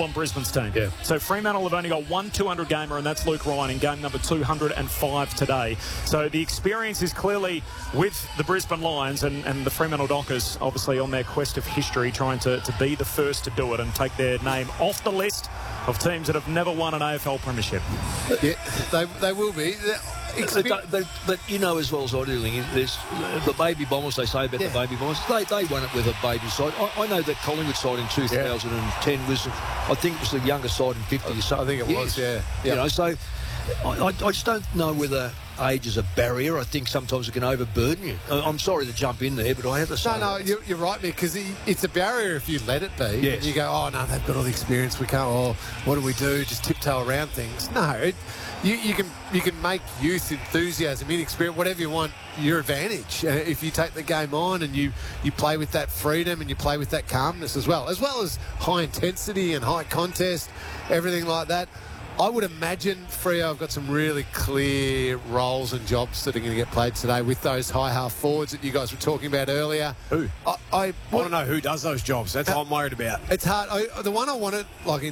on Brisbane's team. Yeah. So Fremantle have only got one 200 gamer, and that's Luke Ryan in game number 205 today. So the experience is clearly with the Brisbane Lions, and the Fremantle Dockers obviously on their quest of history, trying to be the first to do it and take their name off the list of teams that have never won an AFL premiership. Yeah, they will be. But you know as well as I do, Lingy, there's the baby bombers, they say about the baby bombers. They won it with a baby side. I know that Collingwood side in 2010 was, I think it was the youngest side in 50 or so. I think it was, yeah. You know, so I just don't know whether age is a barrier. I think sometimes it can overburden you. I'm sorry to jump in there, but I have to say... No, you're right, Mick, because it's a barrier if you let it be. Yes. And you go, oh, no, they've got all the experience. We can't, what do we do? Just tiptoe around things. No, you can make youth, enthusiasm, inexperience, whatever you want, your advantage. If you take the game on and you play with that freedom and you play with that calmness as well as high intensity and high contest, everything like that. I would imagine Freo have got some really clear roles and jobs that are going to get played today with those high half forwards that you guys were talking about earlier. Who? I want to know who does those jobs. That's what I'm worried about. It's hard. The one I wanted,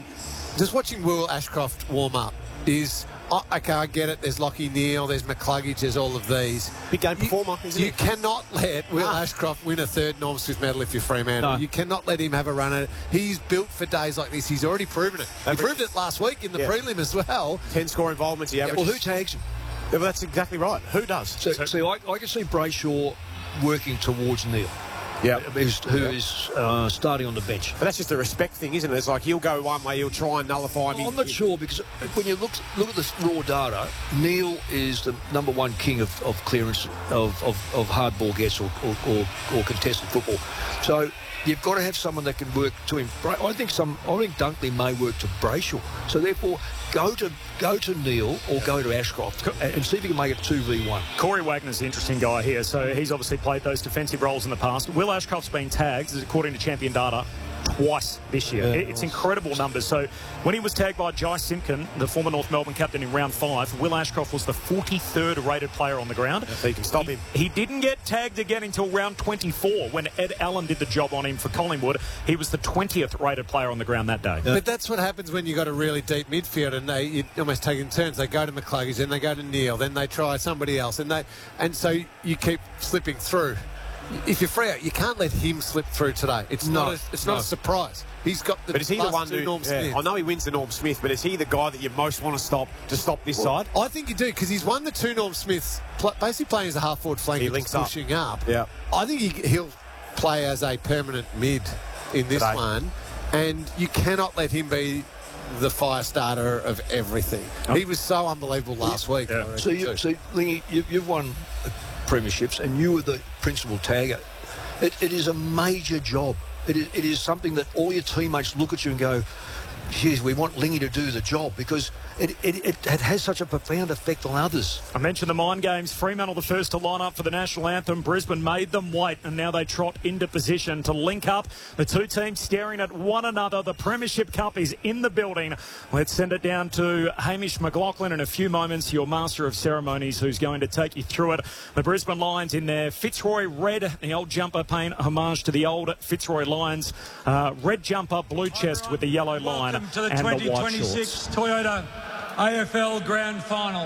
just watching Will Ashcroft warm up is... okay, I get it. There's Lockie Neal, there's McCluggage, there's all of these. Big game performer, isn't he? You cannot let Will Ashcroft win a third Norm Smith medal if you're Fremantle. No. You cannot let him have a run at it. He's built for days like this. He's already proven it. He proved it last week in the prelim as well. 10 score involvements, he averages. Well, who tags him? Yeah, well, that's exactly right. Who does? So I can see Brayshaw working towards Neal. Yeah, who is starting on the bench. But that's just a respect thing, isn't it? It's like he'll go one way, he'll try and nullify him. I'm not sure, because when you look at the raw data, Neal is the number one king of clearance of hard ball gets or contested football. So you've got to have someone that can work to him. I think Dunkley may work to Brayshaw. So therefore, go to Neal or go to Ashcroft and see if you can make it 2v1. Corey Wagner's the interesting guy here. So he's obviously played those defensive roles in the past. Will Ashcroft's been tagged, according to Champion Data, twice this year. It's incredible numbers. So when he was tagged by Jai Simpkin, the former North Melbourne captain, in round 5, Will Ashcroft was the 43rd rated player on the ground. So you can stop him. He didn't get tagged again until round 24 when Ed Allen did the job on him for Collingwood. He was the 20th rated player on the ground that day. But that's what happens when you've got a really deep midfield and you're almost taking turns. They go to McCluggage, then they go to Neal, then they try somebody else, and so you keep slipping through. If you're Freo, you can't let him slip through today. It's not a surprise. He's got the. But is he the one who? Norm Smith. I know he wins the Norm Smith, but is he the guy that you most want to stop this side? I think you do, because he's won the 2 Norm Smiths, basically playing as a half forward flank. He links pushing up. Yeah. I think he'll play as a permanent mid in this one, and you cannot let him be the fire starter of everything. He was so unbelievable last week. Yeah. So Lingy, you've won premierships and you were the principal tagger. It is a major job. It is something that all your teammates look at you and go, geez, we want Lingy to do the job, because it has such a profound effect on others. I mentioned the mind games. Fremantle the first to line up for the national anthem. Brisbane made them wait, and now they trot into position to link up. The two teams staring at one another. The Premiership Cup is in the building. Let's send it down to Hamish McLaughlin in a few moments, your master of ceremonies, who's going to take you through it. The Brisbane Lions in their Fitzroy red, the old jumper paying homage to the old Fitzroy Lions. Red jumper, blue chest with the yellow line. Welcome to the 2026 Toyota AFL Grand Final.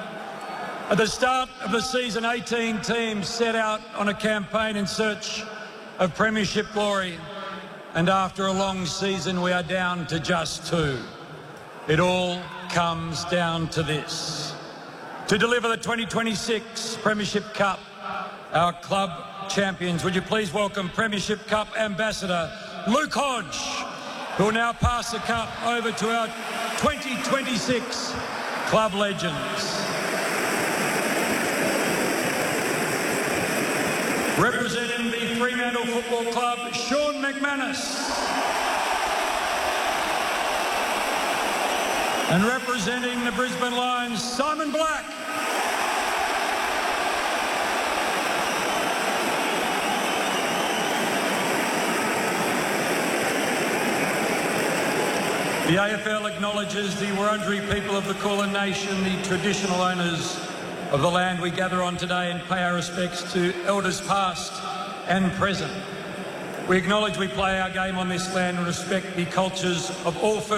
At the start of the season, 18 teams set out on a campaign in search of premiership glory. And after a long season, we are down to just 2. It all comes down to this. To deliver the 2026 Premiership Cup, our club champions, would you please welcome Premiership Cup Ambassador Luke Hodge, who will now pass the cup over to our 2026 club legends. Representing the Fremantle Football Club, Sean McManus. And representing the Brisbane Lions, Simon Black. The AFL acknowledges the Wurundjeri people of the Kulin Nation, the traditional owners of the land we gather on today, and pay our respects to elders past and present. We acknowledge we play our game on this land and respect the cultures of all First